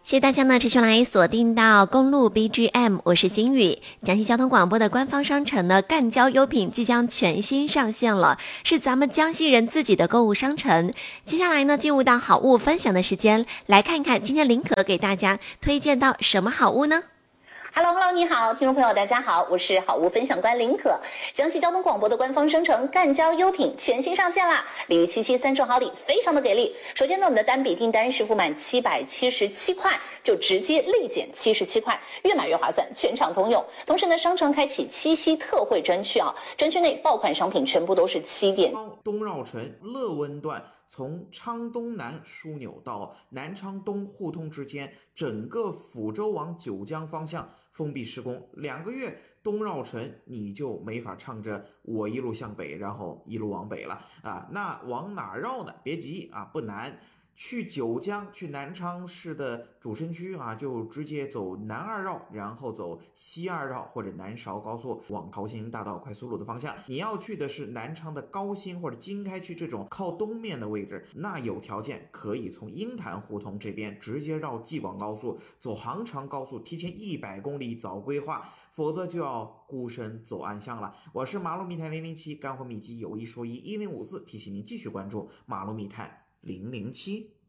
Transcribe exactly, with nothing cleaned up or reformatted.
谢谢大家呢持续来锁定到公路 B G M， 我是心雨。江西交通广播的官方商城呢，赣交优品即将全新上线了，是咱们江西人自己的购物商城。接下来呢，进入到好物分享的时间，来看看今天林可给大家推荐到什么好物呢 ？Hello Hello， 你好，听众朋友大家好，我是好物分享官林可。江西交通广播的官方商城赣交优品全新上线啦，礼遇七七三十好礼非常的给力。首先呢，我们的单笔订单是付满七百七十七块，就直接立减七十七块，越买越划算，全场通用。同时呢，商城开启七夕特惠专区啊，专区内爆款商品全部都是七点。 东绕城乐温段从昌东南枢纽到南昌东互通之间，整个抚州往九江方向封闭施工，两个月东绕城你就没法唱着我一路向北，然后一路往北了啊！那往哪绕呢？别急啊，不难。去九江，去南昌市的主城区啊，就直接走南二绕，然后走西二绕或者南韶高速往桃兴大道快速路的方向。你要去的是南昌的高新或者经开区这种靠东面的位置，那有条件可以从鹰潭胡同这边直接绕济广高速，走杭长高速，提前一百公里早规划，否则就要孤身走暗巷了。我是马路密探零零七，干货秘籍有一说一一零五四，提醒您继续关注马路密探零零七。